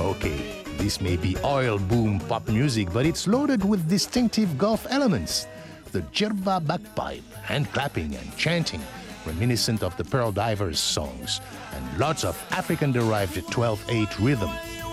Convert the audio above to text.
Okay, this may be oil boom pop music, but it's loaded with distinctive Gulf elements. The jerba bagpipe, hand clapping and chanting, reminiscent of the Pearl Divers songs, and lots of African-derived 12/8 rhythm.